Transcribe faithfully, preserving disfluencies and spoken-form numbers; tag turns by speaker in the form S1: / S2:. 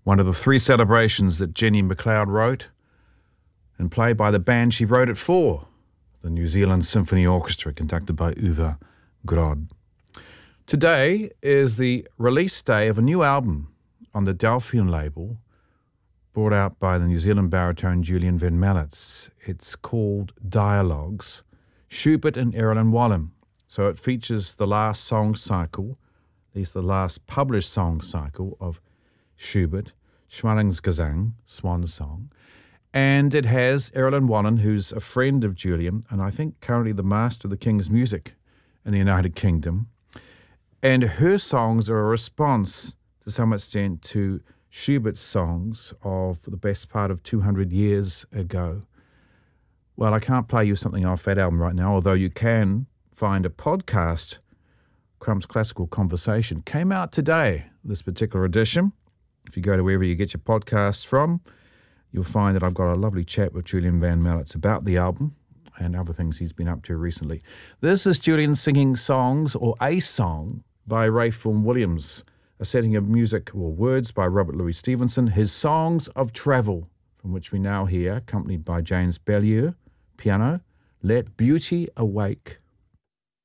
S1: one of the three celebrations that Jenny McLeod wrote and played by the band she wrote it for, the New Zealand Symphony Orchestra, conducted by Uwe Grod. Today is the release day of a new album on the Delphian label, brought out by the New Zealand baritone Julian Van Mallets. It's called Dialogues, Schubert and Erilyn Wallin. So it features the last song cycle, at least the last published song cycle of Schubert, Schwalingsgesang, Swan Song. And it has Erilyn Wallin, who's a friend of Julian, and I think currently the master of the King's music in the United Kingdom. And her songs are a response, to some extent, to Schubert's songs of the best part of two hundred years ago. Well, I can't play you something off that album right now, although you can find a podcast, Crump's Classical Conversation, came out today, this particular edition. If you go to wherever you get your podcasts from, you'll find that I've got a lovely chat with Julian Van Mallets about the album and other things he's been up to recently. This is Julian singing songs, or a song, by Ray Vaughan Williams, a setting of music or words by Robert Louis Stevenson, his Songs of Travel, from which we now hear, accompanied by James Bellieu, piano, Let Beauty Awake.